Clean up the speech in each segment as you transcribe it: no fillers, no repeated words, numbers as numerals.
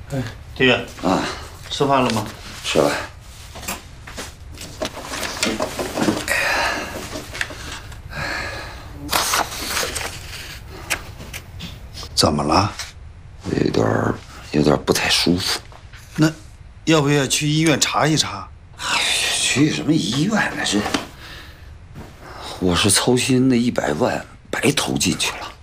哎，爹啊， 吃饭了吗？ 吃了。 怎么了？ 有点不太舒服。 那要不要去医院查一查？ 去什么医院呢？我是操心那100万白投进去了。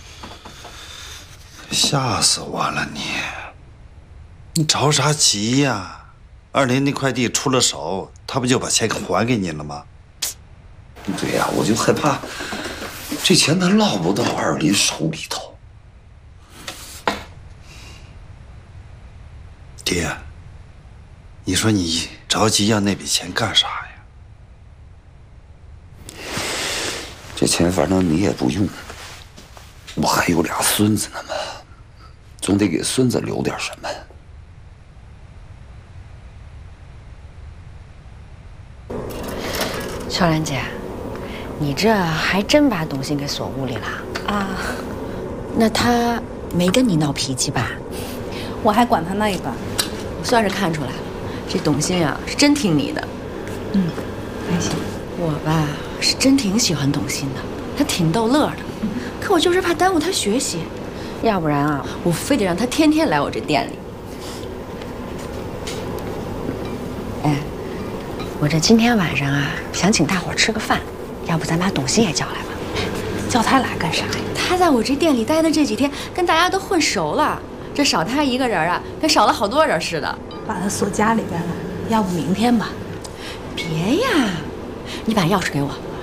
吓死我了你着啥急呀？2年那块地出了手，他不就把钱还给你了吗？ 对呀，我就害怕这钱他落不到二林手里头。 爹，你说你着急要那笔钱干啥呀？ 这钱反正你也不用，我还有俩孙子呢嘛，总得给孙子留点什么。 小兰姐，你这还真把董卿给锁屋里了啊？那他没跟你闹脾气吧？ 我还管他那一把。 我算是看出来了，这董卿啊是真听你的。 还行。 我吧是真挺喜欢董卿的，她挺逗乐的。可我就是怕耽误她学习，要不然啊，我非得让她天天来我这店里。哎，我这今天晚上啊，想请大伙吃个饭，要不咱把董卿也叫来吧？ 叫他来干啥呀？ 他在我这店里待的这几天，跟大家都混熟了。这少他一个人啊，跟少了好多人似的。 把他锁家里边了，要不明天吧？ 别呀，你把钥匙给我，